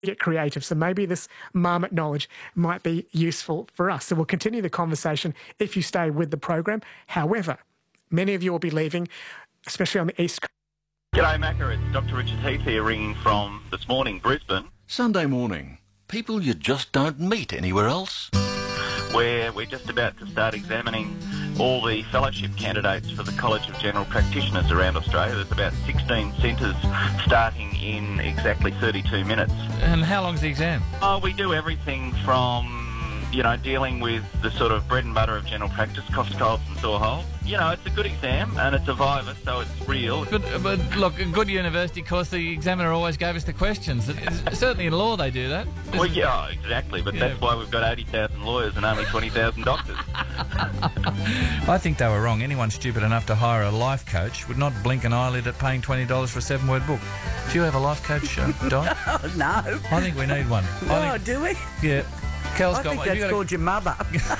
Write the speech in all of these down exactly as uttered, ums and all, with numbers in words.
get creative. So maybe this marmot knowledge might be useful for us. So we'll continue the conversation if you stay with the program. However, many of you will be leaving, especially on the East Coast. G'day, Macca. It's Doctor Richard Heath here ringing from this morning, Brisbane. Sunday morning. People you just don't meet anywhere else. Where we're just about to start examining all the fellowship candidates for the College of General Practitioners around Australia. There's about sixteen centres starting in exactly thirty-two minutes. And how long's the exam? Oh, we do everything from, you know, dealing with the sort of bread and butter of general practice, cost, colds and sore holes. You know, it's a good exam and it's a Viva, so it's real. But, but look, a good university course, the examiner always gave us the questions. It's, certainly in law they do that. Well, yeah, exactly, but yeah. That's why we've got eighty thousand lawyers and only twenty thousand doctors. I think they were wrong. Anyone stupid enough to hire a life coach would not blink an eyelid at paying twenty dollars for a seven-word book. Do you have a life coach, uh, Di? Oh, no. I think we need one. No, I think, do we? Yeah. Kel's I got think one. that's You called your mother.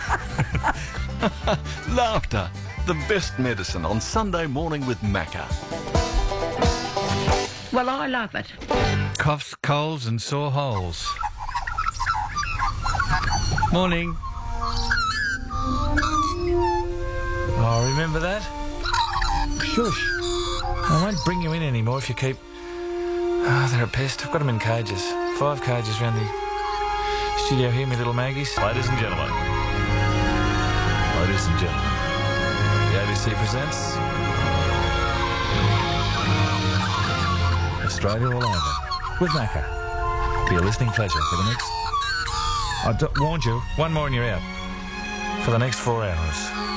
Laughter, the best medicine on Sunday morning with Macca. Well, I love it. Coughs, colds and sore holes. Morning. Oh, remember that? Shush. I won't bring you in anymore if you keep... Oh, they're a pest. I've got them in cages. Five cages around the studio here, me little Maggies. Ladies and gentlemen. Ladies and gentlemen. The A B C presents... Australia All Over with Macca. For your listening pleasure for the next... I d- warned you, one more and you're out. For the next four hours.